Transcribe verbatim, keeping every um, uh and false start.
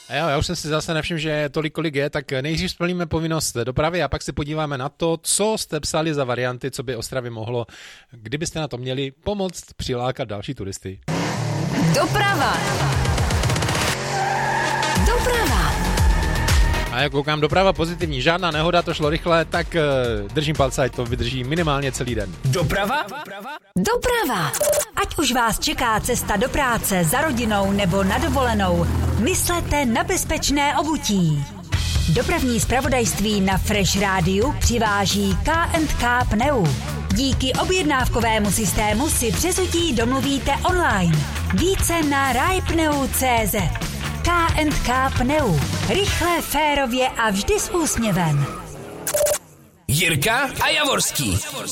A jo, já už jsem si zase nevšiml, že tolik, kolik je, tak nejdřív splníme povinnost dopravy a pak se podíváme na to, co jste psali za varianty, co by Ostravě mohlo, kdybyste na to měli, pomoct přilákat další turisty. Doprava. Doprava. A jak koukám, doprava pozitivní, žádná nehoda, to šlo rychle, tak uh, držím palce, ať to vydrží minimálně celý den. Doprava? Doprava. Ať už vás čeká cesta do práce, za rodinou nebo na dovolenou, myslete na bezpečné obutí. Dopravní zpravodajství na Fresh Rádiu přiváží K and K Pneu. Díky objednávkovému systému si přezutí domluvíte online. Více na rajpneu tečka cé zet. K and K Pneu. Rychle, férově a vždy s úsměvem. Jirka a Javorský.